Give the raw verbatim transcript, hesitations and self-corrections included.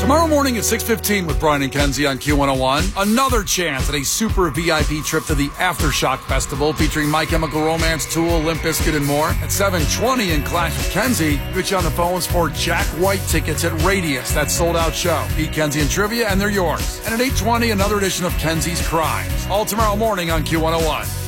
Tomorrow morning at six fifteen with Brian and Kenzie on Q one oh one, another chance at a super V I P trip to the Aftershock Festival featuring My Chemical Romance, Tool, Limp Bizkit, and more. At seven twenty in Clash with Kenzie, we'll get you on the phones for Jack White tickets at Radius. That sold-out show. Pete, Kenzie, and Trivia, and they're yours. And at eight twenty, another edition of Kenzie's Crimes. All tomorrow morning on Q one oh one.